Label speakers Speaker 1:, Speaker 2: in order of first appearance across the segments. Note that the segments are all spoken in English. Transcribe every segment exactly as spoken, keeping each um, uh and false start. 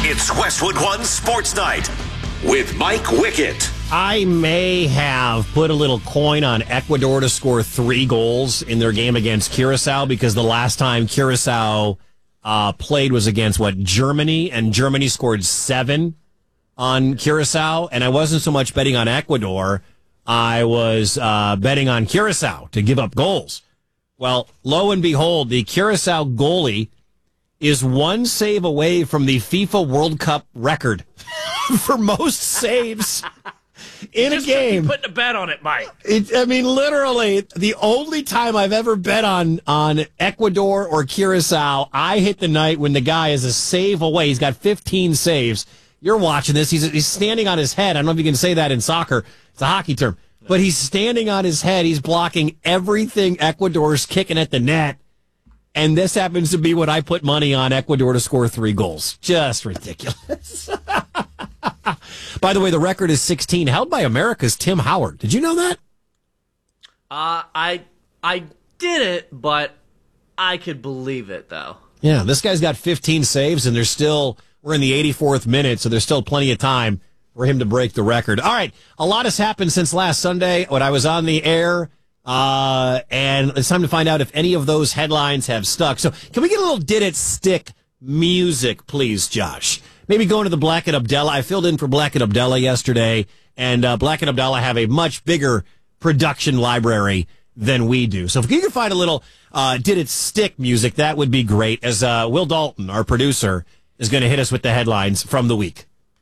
Speaker 1: It's Westwood One Sports Night with Mike Wickett.
Speaker 2: I may have put a little coin on Ecuador to score three goals in their game against Curacao because the last time Curacao uh, played was against, what, Germany, and Germany scored seven on Curacao, and I wasn't so much betting on Ecuador. I was uh, betting on Curacao to give up goals. Well, lo and behold, the Curacao goalie is one save away from the FIFA World Cup record for most saves in
Speaker 3: Just
Speaker 2: a game.
Speaker 3: Putting a bet on it, Mike.
Speaker 2: It, I mean, literally, the only time I've ever bet on on Ecuador or Curacao, I hit the night when the guy is a save away. He's got fifteen saves. You're watching this. He's he's standing on his head. I don't know if you can say that in soccer. It's a hockey term. But he's standing on his head. He's blocking everything Ecuador's kicking at the net. And this happens to be what I put money on Ecuador to score three goals. Just ridiculous. By the way, the record is sixteen, held by America's Tim Howard. Did you know that?
Speaker 3: Uh, I I didn't, but I could believe it, though.
Speaker 2: Yeah, this guy's got fifteen saves, and there's still, we're in the eighty-fourth minute, so there's still plenty of time for him to break the record. All right, a lot has happened since last Sunday when I was on the air. Uh, and it's time to find out if any of those headlines have stuck. So can we get a little Did It Stick music, please, Josh? Maybe going to the Black and Abdallah. I filled in for Black and Abdallah yesterday, and uh, Black and Abdallah have a much bigger production library than we do. So if you can find a little uh, Did It Stick music, that would be great, as uh, Will Dalton, our producer, is going to hit us with the headlines from the week.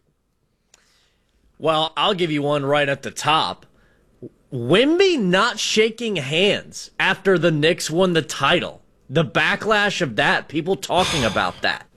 Speaker 3: Well, I'll give you one right at the top. Wemby not shaking hands after the Knicks won the title. The backlash of that, people talking about that.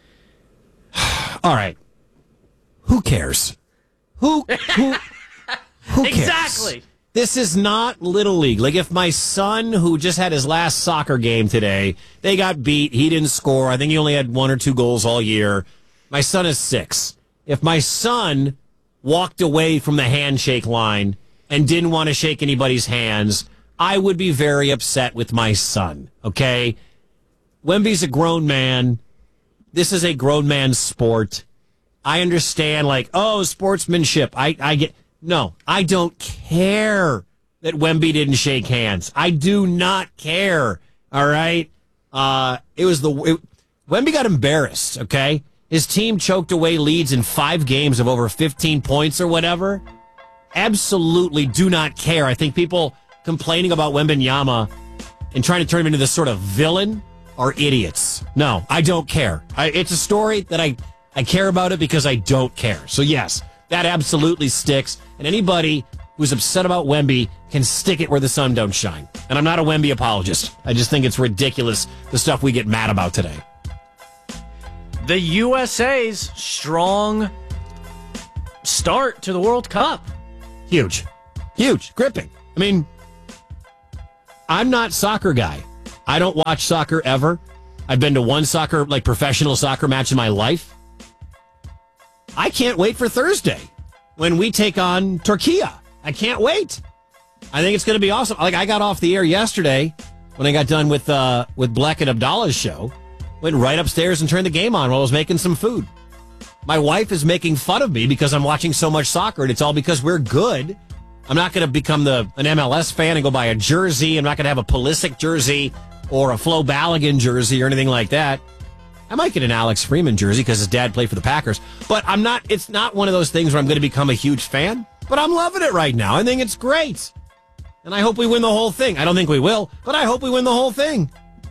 Speaker 2: All right. Who cares? Who who who cares?
Speaker 3: Exactly.
Speaker 2: This is not Little League. Like, if my son, who just had his last soccer game today, they got beat, he didn't score. I think he only had one or two goals all year. My son is six. If my son walked away from the handshake line and didn't want to shake anybody's hands, I would be very upset with my son, okay? Wemby's a grown man. This is a grown man's sport. I understand, like, oh, sportsmanship. I, I get... No, I don't care that Wemby didn't shake hands. I do not care, all right? Uh, it was the... It, Wemby got embarrassed, okay? His team choked away leads in five games of over fifteen points or whatever. Absolutely do not care. I think people complaining about Wembanyama and trying to turn him into this sort of villain are idiots. No, I don't care. I, it's a story that I, I care about it because I don't care. So yes, that absolutely sticks. And anybody who's upset about Wemby can stick it where the sun don't shine. And I'm not a Wemby apologist. I just think it's ridiculous, the stuff we get mad about today.
Speaker 3: The U S A's strong start to the World Cup.
Speaker 2: Huge. Huge. Gripping. I mean, I'm not soccer guy. I don't watch soccer ever. I've been to one soccer, like professional soccer match in my life. I can't wait for Thursday when we take on Turkey. I can't wait. I think it's going to be awesome. Like, I got off the air yesterday when I got done with uh, with Black and Abdallah's show. Went right upstairs and turned the game on while I was making some food. My wife is making fun of me because I'm watching so much soccer, and it's all because we're good. I'm not going to become the an M L S fan and go buy a jersey. I'm not going to have a Pulisic jersey or a Flo Balogun jersey or anything like that. I might get an Alex Freeman jersey because his dad played for the Packers. But I'm not. It's not one of those things where I'm going to become a huge fan. But I'm loving it right now. I think it's great. And I hope we win the whole thing. I don't think we will, but I hope we win the whole thing.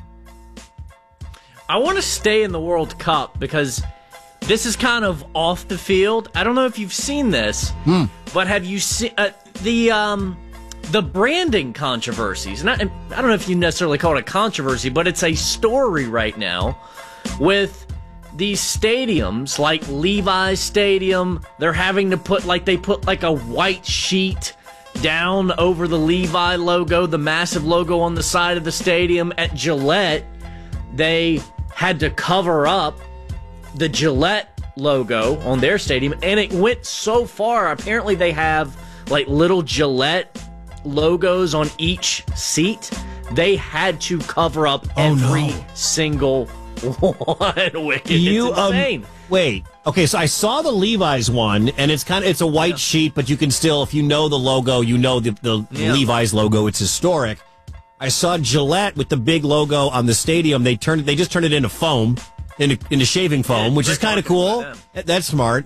Speaker 3: I want to stay in the World Cup because this is kind of off the field. I don't know if you've seen this,
Speaker 2: hmm.
Speaker 3: but have you seen uh, the um, the branding controversies? Not, I don't know if you necessarily call it a controversy, but it's a story right now with these stadiums like Levi's Stadium. They're having to put like they put like a white sheet down over the Levi logo, the massive logo on the side of the stadium. At Gillette, they had to cover up the Gillette logo on their stadium, and it went so far. Apparently they have like little Gillette logos on each seat. They had to cover up
Speaker 2: oh,
Speaker 3: every
Speaker 2: no.
Speaker 3: single one. Wicked.
Speaker 2: You,
Speaker 3: it's insane.
Speaker 2: um, Wait. Okay, so I saw the Levi's one, and it's kind of it's a white yeah. sheet, but you can still, if you know the logo, you know the, the, the yeah. Levi's logo. It's historic. I saw Gillette with the big logo on the stadium. They turned they just turned it into foam, into, into shaving foam, yeah, which is kind of cool. That's smart.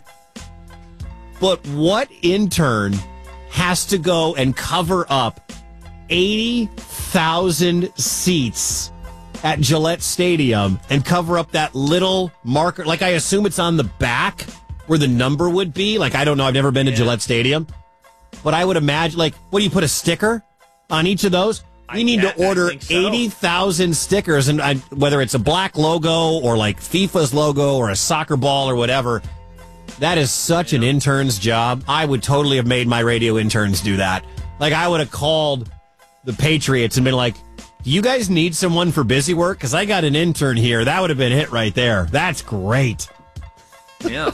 Speaker 2: But what intern has to go and cover up eighty thousand seats at Gillette Stadium and cover up that little marker? Like, I assume it's on the back where the number would be. Like, I don't know. I've never been to yeah. Gillette Stadium. But I would imagine, like, what do you put, a sticker on each of those? We need to order so. eighty thousand stickers, and I, whether it's a black logo or like FIFA's logo or a soccer ball or whatever. That is such yeah. an intern's job. I would totally have made my radio interns do that. Like, I would have called the Patriots and been like, do you guys need someone for busy work? Because I got an intern here. That would have been hit right there. That's great.
Speaker 3: Yeah.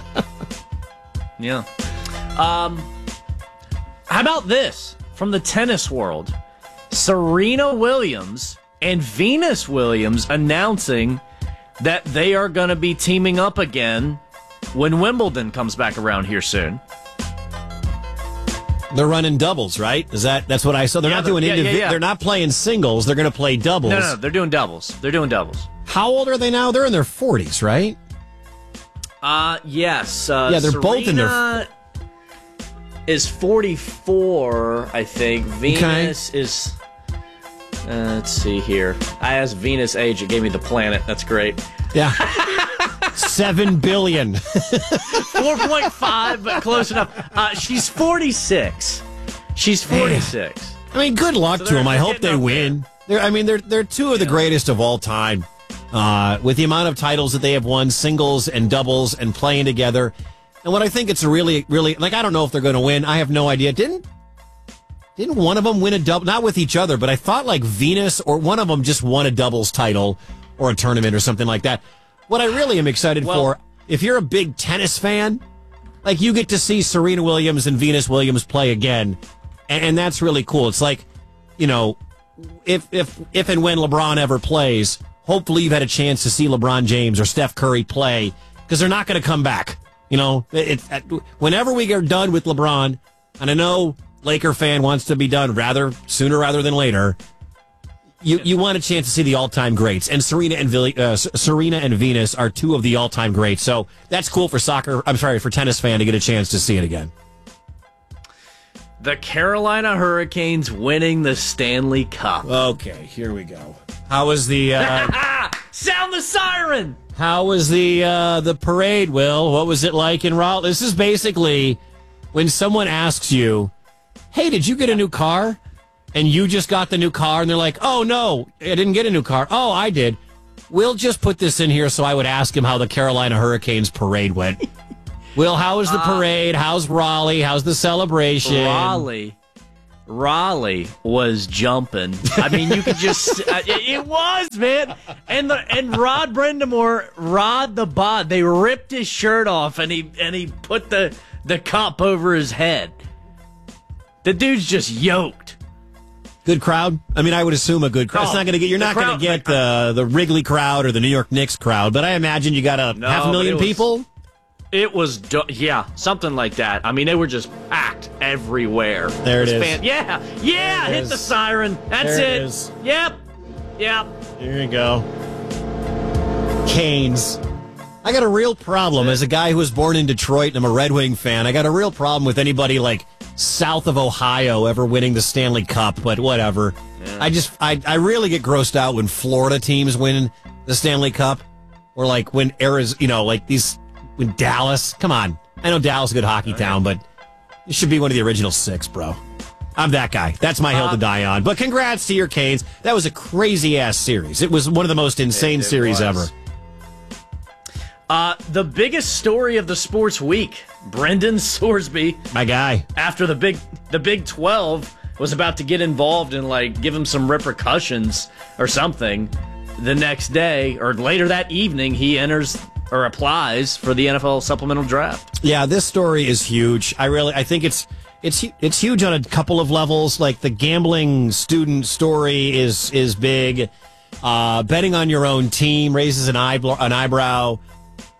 Speaker 3: yeah. Um, how about this from the tennis world? Serena Williams and Venus Williams announcing that they are going to be teaming up again when Wimbledon comes back around here soon.
Speaker 2: They're running doubles, right? Is that that's what I saw? They're yeah, not doing
Speaker 3: yeah,
Speaker 2: individual.
Speaker 3: Yeah, yeah.
Speaker 2: They're not playing singles. They're going to play doubles.
Speaker 3: No, no, they're doing doubles. They're doing doubles.
Speaker 2: How old are they now? They're in their forties, right?
Speaker 3: Uh, yes. Uh,
Speaker 2: yeah, they're
Speaker 3: Serena
Speaker 2: both in their.
Speaker 3: Is forty-four, I think. Venus okay. is. Uh, let's see here. I asked Venus age. It gave me the planet. That's great.
Speaker 2: Yeah. Seven billion.
Speaker 3: four point five, but close enough. Uh, she's forty-six. She's forty-six.
Speaker 2: I mean, good luck so to them. I hope they win. They're, I mean, they're they're two of the yeah. greatest of all time. Uh, with the amount of titles that they have won, singles and doubles, and playing together. And what I think it's really, really, like, I don't know if they're going to win. I have no idea. Didn't Didn't one of them win a double? Not with each other, but I thought like Venus or one of them just won a doubles title or a tournament or something like that. What I really am excited well, for, if you're a big tennis fan, like, you get to see Serena Williams and Venus Williams play again, and, and that's really cool. It's like, you know, if if if and when LeBron ever plays, hopefully you've had a chance to see LeBron James or Steph Curry play, because they're not going to come back. You know, it, it, whenever we get done with LeBron, and I know Laker fan wants to be done rather sooner rather than later. You you want a chance to see the all time greats, and Serena and uh, Serena and Venus are two of the all time greats. So that's cool for soccer. I'm sorry, for tennis fan to get a chance to see it again.
Speaker 3: The Carolina Hurricanes winning the Stanley Cup.
Speaker 2: Okay, here we go. How was the uh,
Speaker 3: sound the siren?
Speaker 2: How was the uh, the parade, Will? What was it like in Raleigh? This is basically when someone asks you, hey, did you get a new car? And you just got the new car, and they're like, oh, no, I didn't get a new car. Oh, I did. We'll just put this in here so I would ask him how the Carolina Hurricanes parade went. Will, how was the parade? How's Raleigh? How's the celebration?
Speaker 3: Raleigh. Raleigh was jumping. I mean, you could just uh, it, it was, man. And the and Rod Brindamore, Rod the bod, they ripped his shirt off and he and he put the the cup over his head. The dude's just yoked.
Speaker 2: Good crowd. I mean, I would assume a good crowd. Oh, it's not going to get. You're not going to get the the Wrigley crowd or the New York Knicks crowd, but I imagine you got a no, half a million
Speaker 3: it was,
Speaker 2: people.
Speaker 3: It was, yeah, something like that. I mean, they were just packed everywhere.
Speaker 2: There it, it is. Fan-
Speaker 3: yeah, yeah. Hit is. the siren. That's
Speaker 2: there
Speaker 3: it.
Speaker 2: it is.
Speaker 3: Yep, yep.
Speaker 2: There you go. Canes. I got a real problem as a guy who was born in Detroit and I'm a Red Wing fan. I got a real problem with anybody like south of Ohio ever winning the Stanley Cup, but whatever. Yeah. I just, I, I really get grossed out when Florida teams win the Stanley Cup, or like when Arizona, you know, like these, when Dallas, come on. I know Dallas is a good hockey okay. town, but it should be one of the original six, bro. I'm that guy. That's my hill uh, to die on. But congrats to your Canes. That was a crazy-ass series. It was one of the most insane it, it series was. ever.
Speaker 3: Uh, the biggest story of the sports week, Brendan Sorsby,
Speaker 2: my guy,
Speaker 3: after the big the Big twelve was about to get involved and like give him some repercussions or something, the next day or later that evening he enters or applies for the N F L supplemental draft.
Speaker 2: Yeah, this story is huge. I really I think it's it's it's huge on a couple of levels. Like the gambling student story is is big. Uh, betting on your own team raises an eyebrow an eyebrow.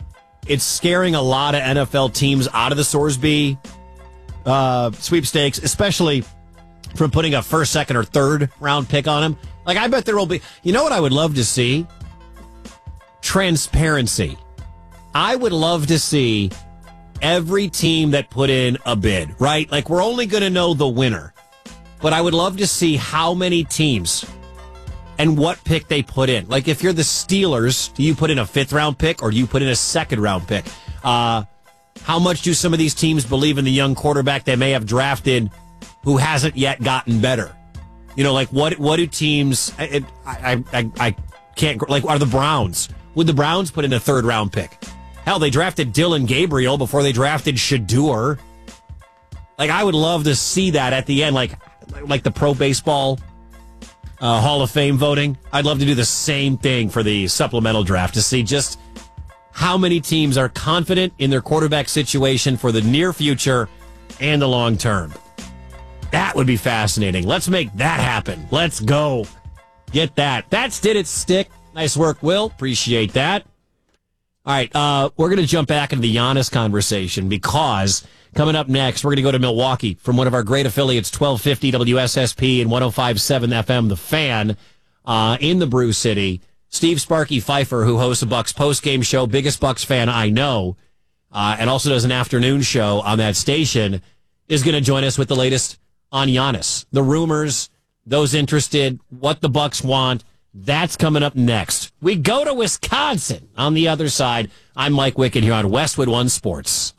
Speaker 2: it's scaring a lot of N F L teams out of the Sorsby uh, sweepstakes, especially from putting a first, second, or third round pick on him. Like, I bet there will be, you know what I would love to see? Transparency. I would love to see every team that put in a bid, right? Like, we're only going to know the winner, but I would love to see how many teams and what pick they put in. Like, if you're the Steelers, do you put in a fifth round pick or do you put in a second round pick? Uh, how much do some of these teams believe in the young quarterback they may have drafted who hasn't yet gotten better? You know, like, what what do teams, I, I, I, I can't, like, are the Browns? Would the Browns put in a third round pick? Hell, they drafted Dylan Gabriel before they drafted Shador. Like, I would love to see that at the end, like, like the pro baseball uh, Hall of Fame voting. I'd love to do the same thing for the supplemental draft to see just how many teams are confident in their quarterback situation for the near future and the long term. That would be fascinating. Let's make that happen. Let's go. Get that. That's Did It Stick. Nice work, Will. Appreciate that. All right, uh, we're going to jump back into the Giannis conversation because coming up next, we're going to go to Milwaukee from one of our great affiliates, twelve fifty W S S P and one oh five point seven F M, The Fan, uh, in the Brew City. Steve Sparky Pfeiffer, who hosts a Bucks postgame show, biggest Bucks fan I know, uh, and also does an afternoon show on that station, is going to join us with the latest on Giannis. The rumors, those interested, what the Bucks want. That's coming up next. We go to Wisconsin on the other side. I'm Mike Wicken here on Westwood One Sports.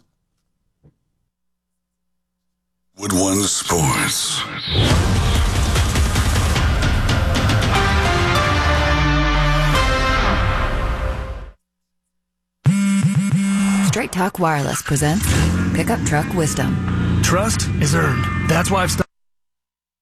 Speaker 1: Wood One Sports.
Speaker 4: Straight Talk Wireless presents Pickup Truck Wisdom.
Speaker 5: Trust is earned. That's why I've stopped.